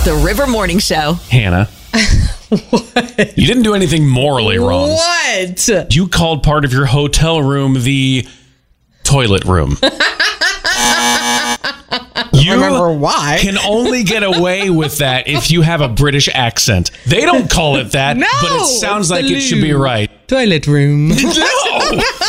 The River Morning Show. Hannah. What? You didn't do anything morally wrong. What? You called part of your hotel room the toilet room. You remember why. Can only get away with that if you have a British accent. They don't call it that, No, but it sounds like the it should be loo. right. Toilet room. No!